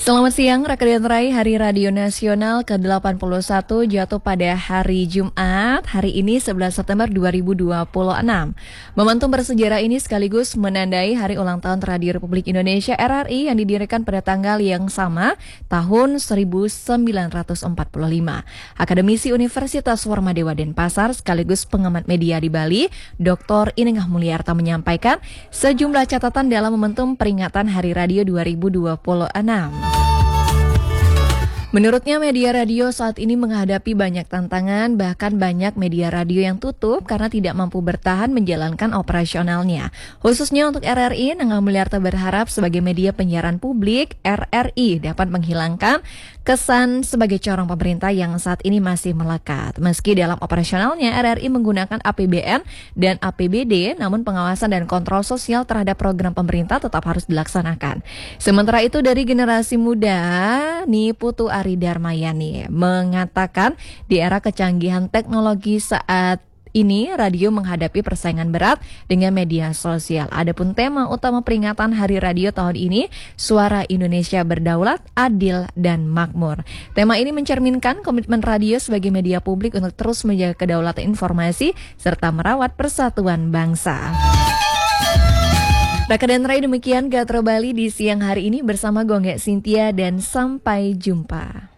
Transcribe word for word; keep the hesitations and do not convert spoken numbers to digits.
Selamat siang, rekan Rai. Hari Radio Nasional ke delapan puluh satu jatuh pada hari Jumat, hari ini sebelas September dua ribu dua puluh enam. Momentum bersejarah ini sekaligus menandai hari ulang tahun Radio Republik Indonesia R R I yang didirikan pada tanggal yang sama, tahun seribu sembilan ratus empat puluh lima. Akademisi Universitas Warmadewa Denpasar sekaligus pengamat media di Bali, Doktor Inengah Mulyarta menyampaikan sejumlah catatan dalam momentum peringatan Hari Radio dua ribu dua puluh enam. Menurutnya media radio saat ini menghadapi banyak tantangan, bahkan banyak media radio yang tutup karena tidak mampu bertahan menjalankan operasionalnya. Khususnya untuk R R I, Inengah Mulyarta berharap sebagai media penyiaran publik, R R I dapat menghilangkan kesan sebagai corong pemerintah yang saat ini masih melekat. Meski dalam operasionalnya R R I menggunakan A P B N dan A P B D, namun pengawasan dan kontrol sosial terhadap program pemerintah tetap harus dilaksanakan. Sementara itu dari generasi muda, nih Putu Ari Darmayani mengatakan di era kecanggihan teknologi saat ini radio menghadapi persaingan berat dengan media sosial. Adapun tema utama peringatan Hari Radio tahun ini, Suara Indonesia Berdaulat, Adil, dan Makmur. Tema ini mencerminkan komitmen radio sebagai media publik untuk terus menjaga kedaulatan informasi serta merawat persatuan bangsa. Raka dan Rai, demikian Gatro Bali di siang hari ini bersama Gongge Cynthia dan sampai jumpa.